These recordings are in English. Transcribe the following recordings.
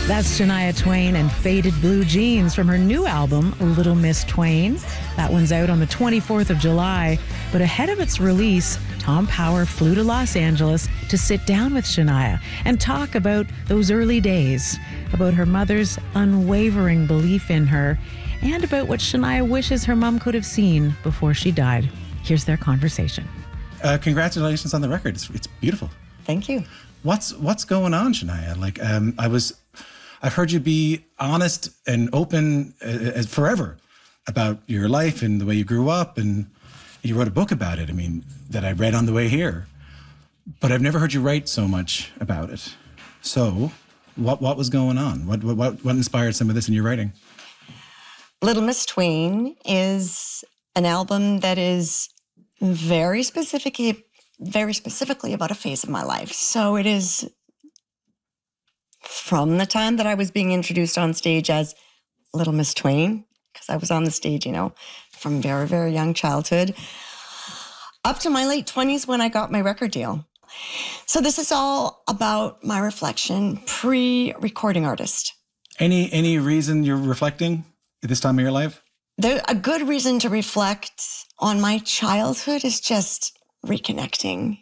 That's Shania Twain and Faded Blue Jeans from her new album, Little Miss Twain. That one's out on the 24th of July. But ahead of its release, Tom Power flew to Los Angeles to sit down with Shania and talk about those early days, about her mother's unwavering belief in her, and about what Shania wishes her mom could have seen before she died. Here's their conversation. Congratulations on the record. It's beautiful. Thank you. What's going on, Shania? I've heard you be honest and open as forever about your life and the way you grew up, and you wrote a book about it. I mean, that I read on the way here. But I've never heard you write so much about it. So, what was going on? What inspired some of this in your writing? Little Miss Twain is an album that is very specifically about a phase of my life. So it is from the time that I was being introduced on stage as Little Miss Twain, because I was on the stage, from very, very young childhood, up to my late 20s when I got my record deal. So this is all about my reflection, pre-recording artist. Any reason you're reflecting at this time of your life? A good reason to reflect on my childhood is just reconnecting,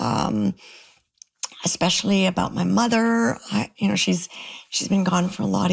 especially about my mother. She's been gone for a lot of